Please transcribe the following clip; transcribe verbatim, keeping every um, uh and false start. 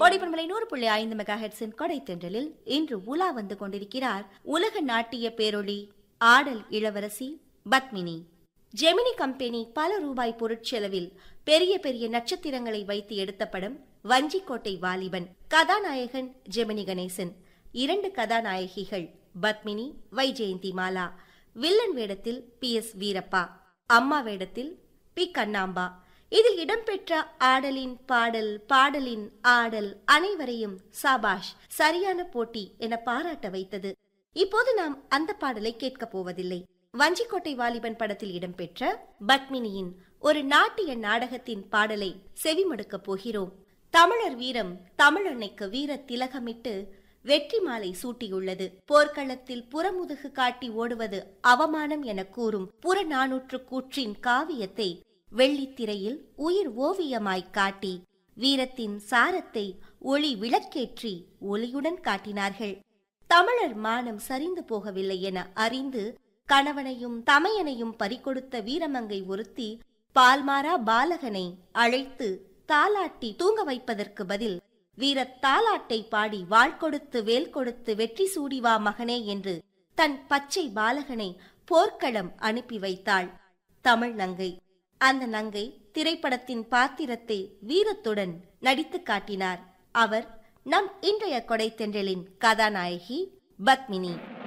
கோடைப்பண்பலை நூறு புள்ளி ஐந்து மெகா ஹெர்ட்ஸின் கொடை தென்றலில் இன்று உலா வந்து கொண்டிருக்கிறார் உலக நாட்டிய பேரொளி ஆடல் இளவரசி பத்மினி. ஜெமினி கம்பெனி பல ரூபாய் பொருட்செலவில் பெரிய பெரிய நட்சத்திரங்களை வைத்து எடுத்த படம் வஞ்சிக்கோட்டை வாலிபன். கதாநாயகன் ஜெமினி கணேசன், இரண்டு கதாநாயகிகள் பத்மினி, வைஜெயந்தி மாலா. வில்லன் வேடத்தில் பி எஸ் வீரப்பா, அம்மா வேடத்தில் பி கண்ணாம்பா. இதில் இடம்பெற்ற ஆடலின் பாடல், பாடலின் ஆடல் அனைவரையும் சாபாஷ், சரியான போட்டி என பாராட்ட வைத்தது. இப்போது நாம் அந்த பாடலை கேட்கப் போவதில்லை. வஞ்சிக்கோட்டை வாலிபன் படத்தில் இடம்பெற்ற பத்மினியின் ஒரு நாட்டிய நாடகத்தின் பாடலை செவிமடுக்கப் போகிறோம். தமிழர் வீரம் தமிழன்னைக்கு வீர திலகமிட்டு வெற்றி மாலை சூட்டியுள்ளது. போர்க்களத்தில் புறமுதுகு காட்டி ஓடுவது அவமானம் என கூறும் புறநானூற்று கூற்றின் காவியத்தை வெள்ளித்திரையில் உயிர் ஓவியமாய் காட்டி வீரத்தின் சாரத்தை ஒளி விளக்கேற்றி ஒளியுடன் காட்டினார்கள். தமிழர் மானம் சரிந்து போகவில்லை என அறிந்து கணவனையும் தமையனையும் பறிகொடுத்த வீரமங்கை ஒருத்தி பால்மாரா பாலகனை அழைத்து தாலாட்டி தூங்க வைப்பதற்கு பதில் வீர தாலாட்டை பாடி வாழ் கொடுத்து வேல் கொடுத்து வெற்றி சூடிவா மகனே என்று தன் பச்சை பாலகனை போர்க்களம் அனுப்பி வைத்தாள் தமிழ் நங்கை. அந்த நங்கை திரைப்படத்தின் பாத்திரத்தை வீரத்துடன் நடித்து காட்டினார். அவர் நம் இன்றைய கொடை தென்றலின் கதாநாயகி பத்மினி.